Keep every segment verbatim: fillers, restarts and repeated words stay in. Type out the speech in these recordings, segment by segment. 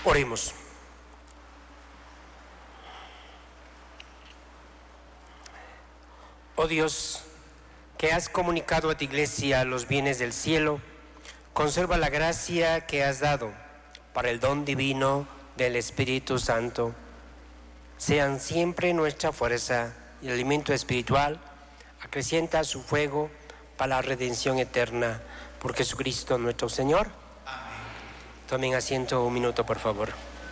Oremos. Oh Dios, que has comunicado a tu Iglesia los bienes del cielo, conserva la gracia que has dado para el don divino del Espíritu Santo. Sean siempre nuestra fuerza y el alimento espiritual, acrecienta su fuego para la redención eterna. Por Jesucristo nuestro Señor. Amén. Tomen asiento un minuto, por favor.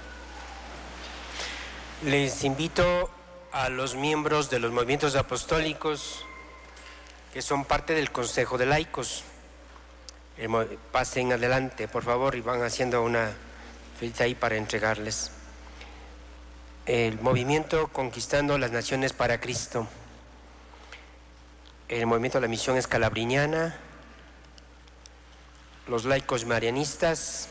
Les invito a los miembros de los movimientos apostólicos que son parte del Consejo de Laicos. Eh, pasen adelante, por favor, y van haciendo una filita ahí para entregarles. El movimiento Conquistando las Naciones para Cristo. El movimiento de la Misión Escalabriniana. Los laicos marianistas.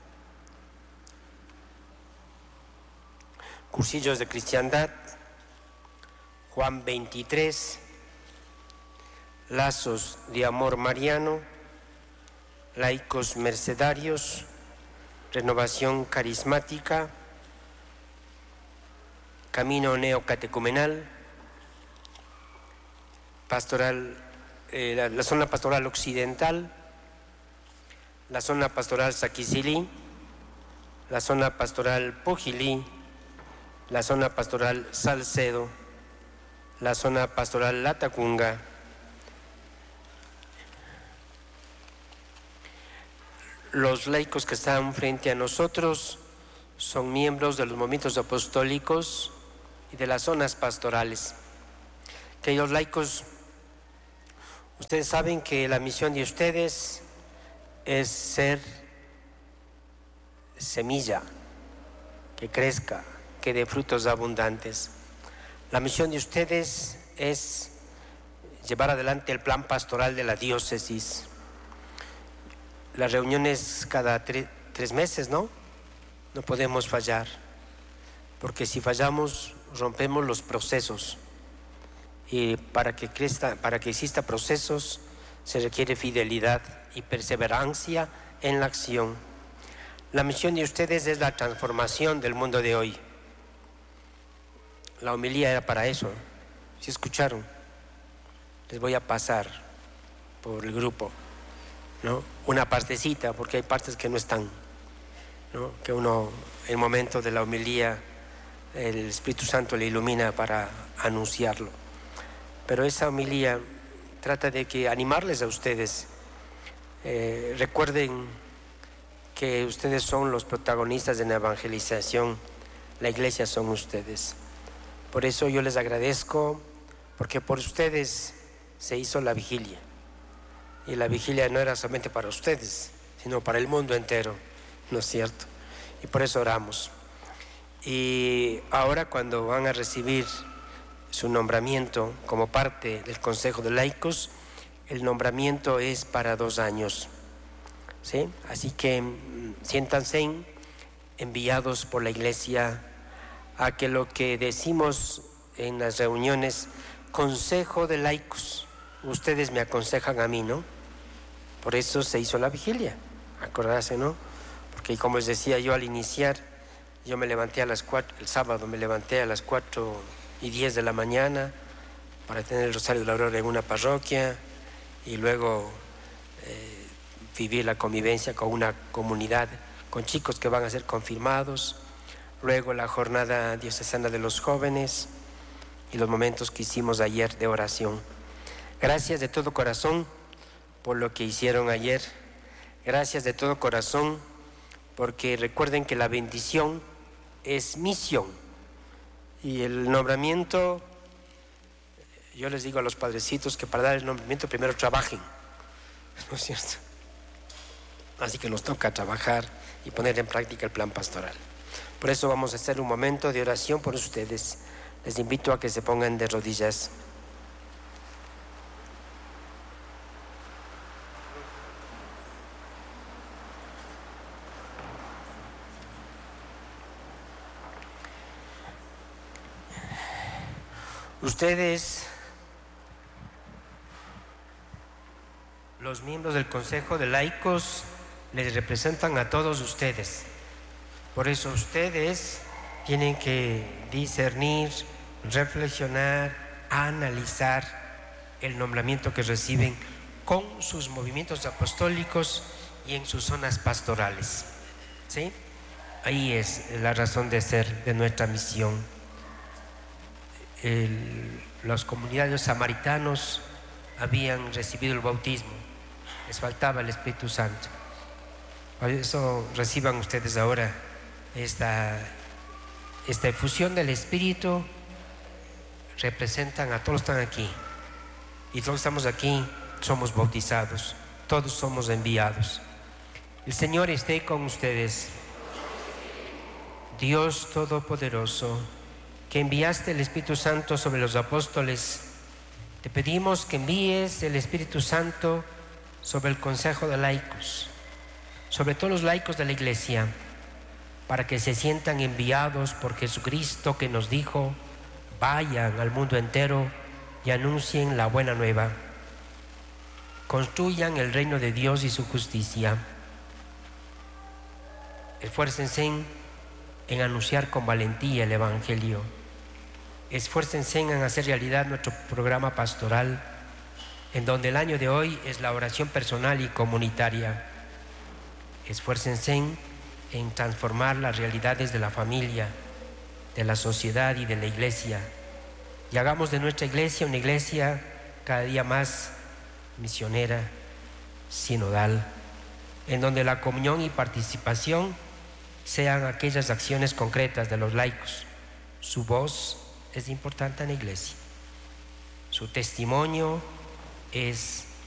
Cursillos de Cristiandad. Juan veintitrés. Lazos de Amor Mariano. Laicos Mercedarios. Renovación Carismática. Camino Neocatecumenal. Pastoral, eh, la, la zona pastoral occidental. La zona pastoral Saquicilí. La zona pastoral Pujilí. La zona pastoral Salcedo. La zona pastoral Latacunga. Los laicos que están frente a nosotros son miembros de los movimientos apostólicos y de las zonas pastorales. Queridos laicos, ustedes saben que la misión de ustedes es ser semilla, que crezca, que dé frutos abundantes. La misión de ustedes es llevar adelante el plan pastoral de la diócesis. Las reuniones cada tre- tres meses, ¿no? No podemos fallar, porque si fallamos rompemos los procesos, y para que crezca, para que exista procesos se requiere fidelidad y perseverancia en la acción. La misión de ustedes es la transformación del mundo de hoy. La homilía era para eso. ¿Sí escucharon? Les voy a pasar por el grupo, ¿no? Una partecita, porque hay partes que no están, ¿no? Que uno, en el momento de la homilía, el Espíritu Santo le ilumina para anunciarlo. Pero esa homilía trata de que animarles a ustedes. Eh, recuerden que ustedes son los protagonistas en la evangelización. La iglesia son ustedes. Por eso yo les agradezco, porque por ustedes se hizo la vigilia. Y la vigilia no era solamente para ustedes, sino para el mundo entero, ¿no es cierto? Y por eso oramos. Y ahora, cuando van a recibir su nombramiento como parte del Consejo de Laicos, el nombramiento es para dos años, ¿sí? Así que siéntanse enviados por la Iglesia a que lo que decimos en las reuniones, Consejo de Laicos, ustedes me aconsejan a mí, ¿no? Por eso se hizo la vigilia, acordarse, ¿no? Porque como les decía yo al iniciar, yo me levanté a las cuatro, el sábado me levanté a las cuatro y diez de la mañana para tener el Rosario de la Aurora en una parroquia y luego eh, vivir la convivencia con una comunidad, con chicos que van a ser confirmados, luego la jornada diocesana de los jóvenes y los momentos que hicimos ayer de oración. Gracias de todo corazón por lo que hicieron ayer. Gracias de todo corazón, porque recuerden que la bendición es misión. Y el nombramiento, yo les digo a los padrecitos que para dar el nombramiento primero trabajen, ¿no es cierto? Así que nos toca trabajar y poner en práctica el plan pastoral. Por eso vamos a hacer un momento de oración por ustedes. Les invito a que se pongan de rodillas. Ustedes, los miembros del Consejo de Laicos, les representan a todos ustedes. Por eso ustedes tienen que discernir, reflexionar, analizar el nombramiento que reciben con sus movimientos apostólicos y en sus zonas pastorales, ¿sí? Ahí es la razón de ser de nuestra misión. El, las comunidades samaritanos habían recibido el bautismo, les faltaba el Espíritu Santo. Por eso reciban ustedes ahora esta, esta efusión del Espíritu. Representan a todos los que están aquí, y todos estamos aquí, somos bautizados, todos somos enviados. El Señor esté con ustedes. Dios Todopoderoso, que enviaste el Espíritu Santo sobre los apóstoles, te pedimos que envíes el Espíritu Santo sobre el Consejo de Laicos, sobre todos los laicos de la Iglesia, para que se sientan enviados por Jesucristo, que nos dijo: vayan al mundo entero y anuncien la buena nueva. Construyan el reino de Dios y su justicia. Esfuércense en anunciar con valentía el Evangelio. Esfuércense en hacer realidad nuestro programa pastoral, en donde el año de hoy es la oración personal y comunitaria. Esfuércense en transformar las realidades de la familia, de la sociedad y de la iglesia, y hagamos de nuestra iglesia una iglesia cada día más misionera, sinodal, en donde la comunión y participación sean aquellas acciones concretas de los laicos. Su voz es importante en la iglesia, su testimonio es